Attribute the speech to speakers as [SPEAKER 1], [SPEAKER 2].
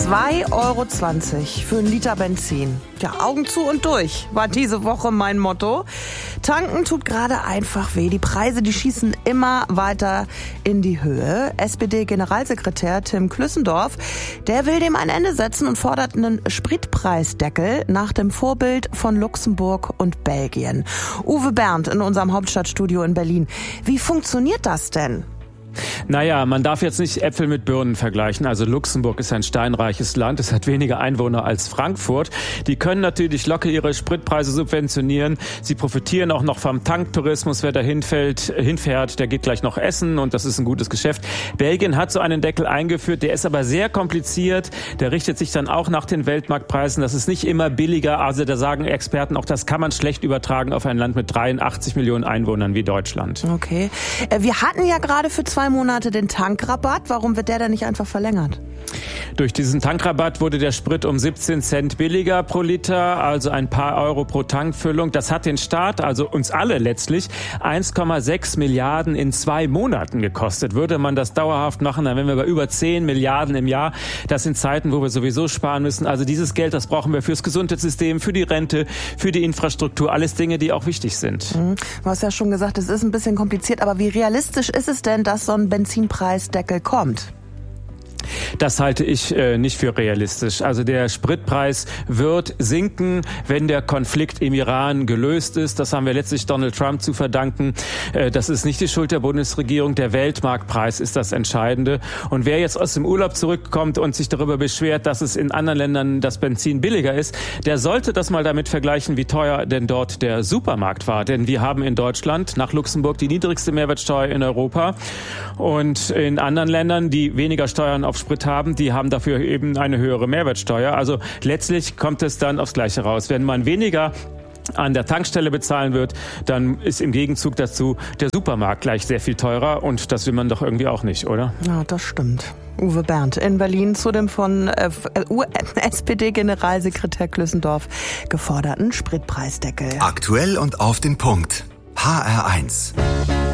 [SPEAKER 1] 2,20 € für einen Liter Benzin. Ja, Augen zu und durch war diese Woche mein Motto. Tanken tut gerade einfach weh. Die Preise, die schießen immer weiter in die Höhe. SPD-Generalsekretär Tim Klüssendorf, der will dem ein Ende setzen und fordert einen Spritpreisdeckel nach dem Vorbild von Luxemburg und Belgien. Uwe Bernd in unserem Hauptstadtstudio in Berlin. Wie funktioniert das denn?
[SPEAKER 2] Naja, man darf jetzt nicht Äpfel mit Birnen vergleichen. Also Luxemburg ist ein steinreiches Land. Es hat weniger Einwohner als Frankfurt. Die können natürlich locker ihre Spritpreise subventionieren. Sie profitieren auch noch vom Tanktourismus. Wer da hinfährt, der geht gleich noch essen und das ist ein gutes Geschäft. Belgien hat so einen Deckel eingeführt. Der ist aber sehr kompliziert. Der richtet sich dann auch nach den Weltmarktpreisen. Das ist nicht immer billiger. Also da sagen Experten, auch das kann man schlecht übertragen auf ein Land mit 83 Millionen Einwohnern wie Deutschland.
[SPEAKER 1] Okay. Wir hatten ja gerade für 2 Monate den Tankrabatt. Warum wird der dann nicht einfach verlängert?
[SPEAKER 2] Durch diesen Tankrabatt wurde der Sprit um 17 Cent billiger pro Liter, also ein paar Euro pro Tankfüllung. Das hat den Staat, also uns alle letztlich, 1,6 Milliarden in 2 Monaten gekostet. Würde man das dauerhaft machen, dann wären wir bei über 10 Milliarden im Jahr. Das sind Zeiten, wo wir sowieso sparen müssen. Also dieses Geld, das brauchen wir fürs Gesundheitssystem, für die Rente, für die Infrastruktur. Alles Dinge, die auch wichtig sind.
[SPEAKER 1] Du hast ja schon gesagt, es ist ein bisschen kompliziert. Aber wie realistisch ist es denn, dass so ein Benzinpreisdeckel kommt?
[SPEAKER 2] Das halte ich nicht für realistisch. Also der Spritpreis wird sinken, wenn der Konflikt im Iran gelöst ist. Das haben wir letztlich Donald Trump zu verdanken. Das ist nicht die Schuld der Bundesregierung. Der Weltmarktpreis ist das Entscheidende. Und wer jetzt aus dem Urlaub zurückkommt und sich darüber beschwert, dass es in anderen Ländern das Benzin billiger ist, der sollte das mal damit vergleichen, wie teuer denn dort der Supermarkt war. Denn wir haben in Deutschland nach Luxemburg die niedrigste Mehrwertsteuer in Europa. Und in anderen Ländern, die weniger Steuern auf Sprit haben, die haben dafür eben eine höhere Mehrwertsteuer. Also letztlich kommt es dann aufs Gleiche raus. Wenn man weniger an der Tankstelle bezahlen wird, dann ist im Gegenzug dazu der Supermarkt gleich sehr viel teurer und das will man doch irgendwie auch nicht, oder?
[SPEAKER 1] Ja, das stimmt. Uwe Bernd in Berlin zu dem von SPD-Generalsekretär Klüssendorf geforderten Spritpreisdeckel.
[SPEAKER 3] Aktuell und auf den Punkt. HR1.